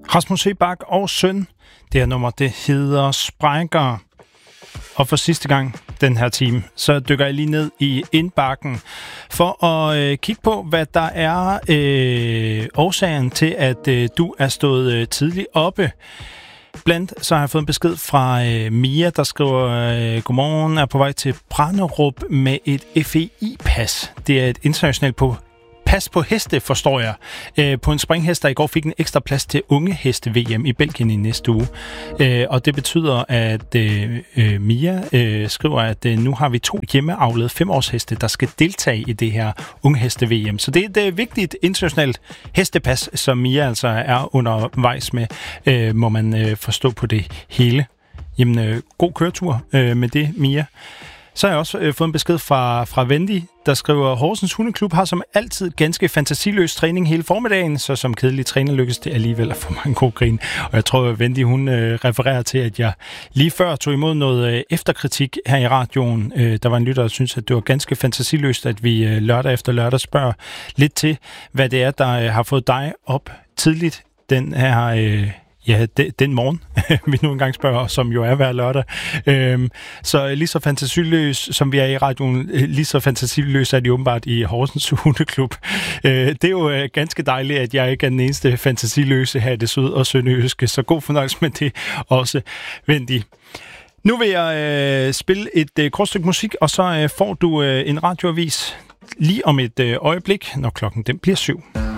Rasmus Sebak og søn. Det her nummer, det hedder Sprækker. Og for sidste gang den her time, så dykker jeg lige ned i indbakken for at kigge på, hvad der er årsagen til, at du er stået tidligt oppe. Blandt så har jeg fået en besked fra Mia, der skriver, godmorgen, er på vej til Branderup med et FEI-pas. Det er et internationalt pas på heste, forstår jeg, på en springhest, der i går fik en ekstra plads til unge heste VM i Belgien i næste uge. Og det betyder, at Mia skriver, at nu har vi 2 hjemmeavlede 5-årsheste, der skal deltage i det her unge heste VM. Så det er et vigtigt internationalt hestepas, som Mia altså er undervejs med, må man forstå på det hele. Jamen, god køretur med det, Mia. Så har jeg også fået en besked fra Wendy, der skriver, Horsens Hundeklub har som altid ganske fantasiløs træning hele formiddagen, så som kedelig træner lykkes det alligevel at få mig en god grin. Og jeg tror, at Wendy hun refererer til, at jeg lige før tog imod noget efterkritik her i radioen. Der var en lytter, der synes, at det var ganske fantasiløst, at vi lørdag efter lørdag spørger lidt til, hvad det er, der har fået dig op tidligt den her... den morgen, vi nu engang spørger, som jo er hver lørdag. Så lige så fantasiløs, som vi er i radioen, lige så fantasiløs er de åbenbart i Horsens Hundeklub. Det er jo ganske dejligt, at jeg ikke er den eneste fantasiløse her i det syd- og sønderjyske, så god fornøjelse med det også, Wendy. Nu vil jeg spille et kort stykke musik, og så får du en radioavis lige om et øjeblik, når klokken den bliver 7.